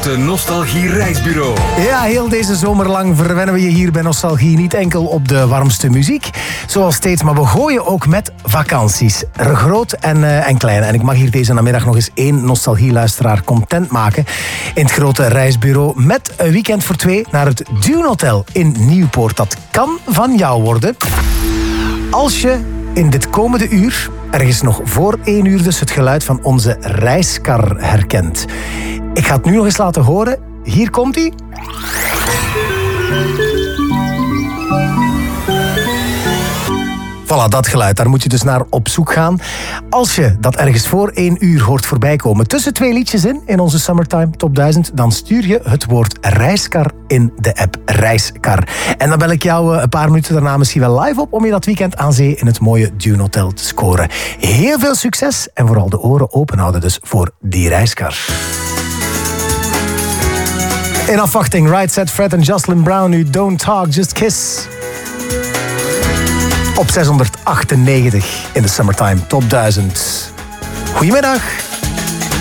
grote Nostalgie Reisbureau. Ja, heel deze zomer lang verwennen we je hier bij Nostalgie niet enkel op de warmste muziek, zoals steeds, maar we gooien ook met vakanties. Groot en klein. En ik mag hier deze namiddag nog eens 1 nostalgieluisteraar content maken in het grote reisbureau met een weekend voor 2 naar het Dune Hotel in Nieuwpoort. Dat kan van jou worden als je in dit komende uur, ergens nog voor 1 uur dus, het geluid van onze reiskar herkent. Ik ga het nu nog eens laten horen. Hier komt hij. Voilà, dat geluid. Daar moet je dus naar op zoek gaan. Als je dat ergens voor 1 uur hoort voorbij komen, tussen 2 liedjes in onze Summertime Top 1000, dan stuur je het woord reiskar in de app Reiskar. En dan bel ik jou een paar minuten daarna misschien wel live op om je dat weekend aan zee in het mooie Dune Hotel te scoren. Heel veel succes en vooral de oren open houden dus voor die reiskar. In afwachting, Right Said Fred en Jocelyn Brown nu Don't Talk, Just Kiss. Op 698 in de Summertime Top 1000. Goedemiddag.